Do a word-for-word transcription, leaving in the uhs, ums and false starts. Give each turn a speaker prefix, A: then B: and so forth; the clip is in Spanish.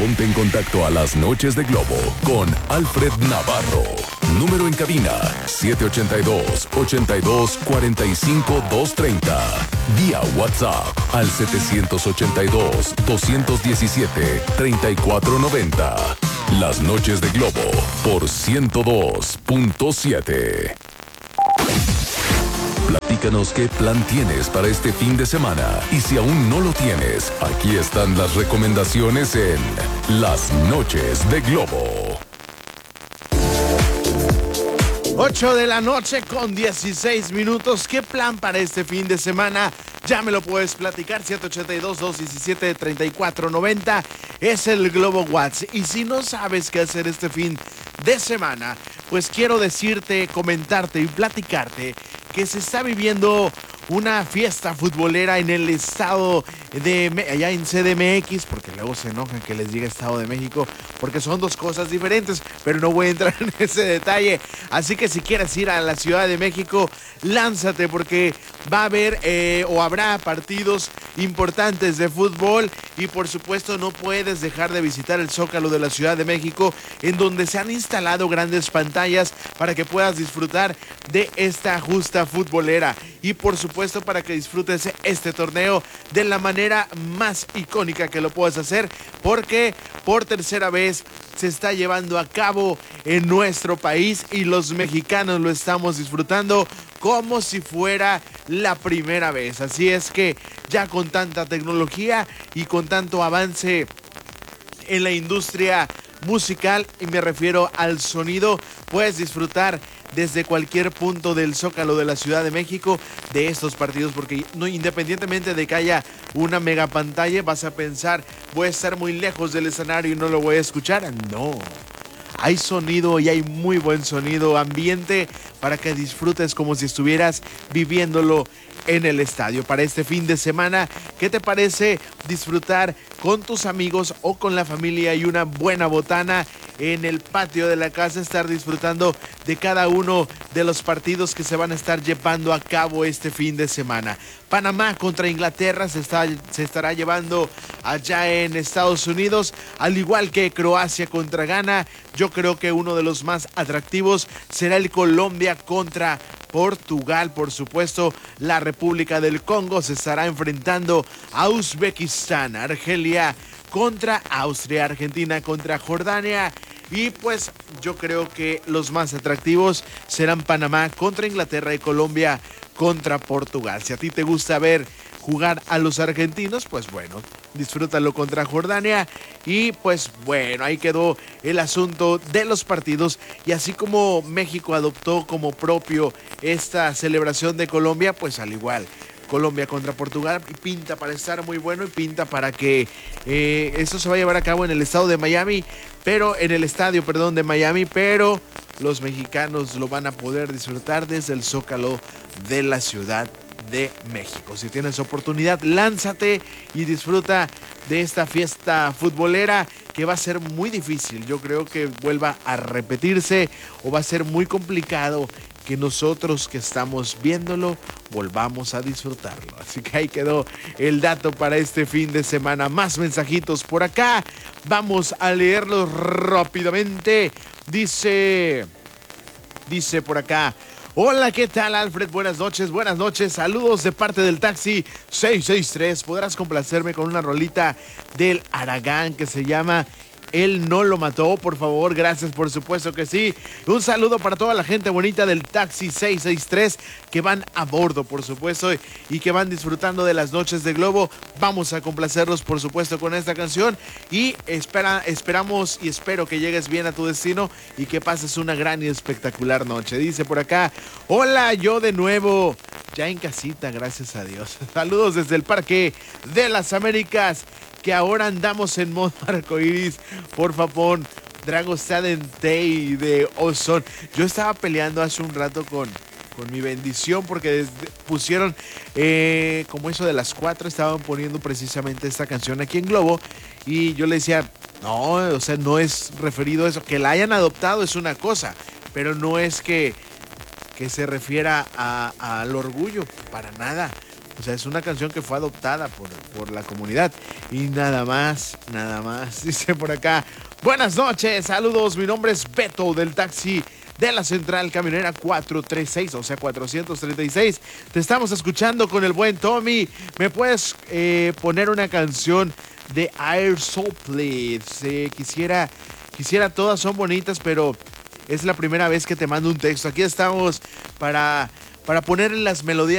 A: Ponte en contacto a las noches de Globo con Alfred Navarro. Número en cabina siete ocho dos, ocho dos, cuatro cinco, dos tres cero. Vía WhatsApp al siete ocho dos, dos uno siete, tres cuatro nueve cero. Las noches de Globo por ciento dos punto siete. Platícanos qué plan tienes para este fin de semana. Y si aún no lo tienes, aquí están las recomendaciones en Las Noches de Globo.
B: ocho de la noche con dieciséis minutos. ¿Qué plan para este fin de semana? Ya me lo puedes platicar. siete ocho dos, dos uno siete, tres cuatro nueve cero es el Globo WhatsApp. Y si no sabes qué hacer este fin de semana, pues quiero decirte, comentarte y platicarte que se está viviendo una fiesta futbolera en el estado de allá en C D M X, porque luego se enojan que les diga Estado de México, porque son dos cosas diferentes, pero no voy a entrar en ese detalle. Así que si quieres ir a la Ciudad de México, lánzate, porque va a haber eh, o habrá partidos importantes de fútbol, y por supuesto no puedes dejar de visitar el Zócalo de la Ciudad de México, en donde se han instalado grandes pantallas para que puedas disfrutar de esta justa futbolera, y por supuesto para que disfrutes este torneo de la manera más icónica que lo puedas hacer, porque por tercera vez se está llevando a cabo en nuestro país y los mexicanos lo estamos disfrutando como si fuera la primera vez. Así es que ya con tanta tecnología y con tanto avance en la industria musical, y me refiero al sonido, puedes disfrutar desde cualquier punto del Zócalo de la Ciudad de México de estos partidos, porque no, independientemente de que haya una mega pantalla, vas a pensar, voy a estar muy lejos del escenario y no lo voy a escuchar. No, hay sonido, y hay muy buen sonido, ambiente, para que disfrutes como si estuvieras viviéndolo en el estadio. Para este fin de semana, ¿qué te parece disfrutar con tus amigos o con la familia y una buena botana en el patio de la casa, estar disfrutando de cada uno de los partidos que se van a estar llevando a cabo este fin de semana? Panamá contra Inglaterra se, está, se estará llevando allá en Estados Unidos, al igual que Croacia contra Ghana. Yo creo que uno de los más atractivos será el Colombia contra Portugal. Por supuesto, la República del Congo se estará enfrentando a Uzbekistán, Argelia contra Austria, Argentina contra Jordania, y pues yo creo que los más atractivos serán Panamá contra Inglaterra y Colombia contra Portugal. Si a ti te gusta ver jugar a los argentinos, pues bueno, disfrútalo contra Jordania. Y pues bueno, ahí quedó el asunto de los partidos. Y así como México adoptó como propio esta celebración de Colombia, pues al igual Colombia contra Portugal, y pinta para estar muy bueno, y pinta para que eh, esto se va a llevar a cabo en el estado de Miami, pero en el estadio, perdón, de Miami, pero los mexicanos lo van a poder disfrutar desde el Zócalo de la Ciudad de México. Si tienes oportunidad, lánzate y disfruta de esta fiesta futbolera, que va a ser muy difícil. Yo creo que vuelva a repetirse, o va a ser muy complicado que nosotros que estamos viéndolo volvamos a disfrutarlo. Así que ahí quedó el dato para este fin de semana. Más mensajitos por acá, vamos a leerlos rápidamente. Dice, dice por acá: hola, ¿qué tal, Alfred? Buenas noches, buenas noches. Saludos de parte del taxi seis seis tres. ¿Podrás complacerme con una rolita del Aragán que se llama Él no lo mató, por favor? Gracias, por supuesto que sí. Un saludo para toda la gente bonita del taxi seis seis tres que van a bordo, por supuesto, y que van disfrutando de las noches de Globo. Vamos a complacerlos, por supuesto, con esta canción, y espera, esperamos y espero que llegues bien a tu destino y que pases una gran y espectacular noche. Dice por acá: hola, yo de nuevo, ya en casita, gracias a Dios. Saludos desde el Parque de las Américas, que ahora andamos en modo arcoíris. Por favor, Drago Stadentei de Ozone. Yo estaba peleando hace un rato con, con mi bendición, porque desde, pusieron eh, como eso de las cuatro, estaban poniendo precisamente esta canción aquí en Globo, y yo le decía, no, o sea, no es referido a eso. Que la hayan adoptado es una cosa, pero no es que, que se refiera a, a, al orgullo, para nada. O sea, es una canción que fue adoptada por, por la comunidad. Y nada más, nada más. Dice por acá, buenas noches, saludos, mi nombre es Beto del taxi de la Central Camionera cuatrocientos treinta y seis, o sea, cuatrocientos treinta y seis. Te estamos escuchando con el buen Tommy. ¿Me puedes eh, poner una canción de Air Soul, please? Eh, quisiera, quisiera, todas son bonitas, pero es la primera vez que te mando un texto. Aquí estamos para, para poner las melodías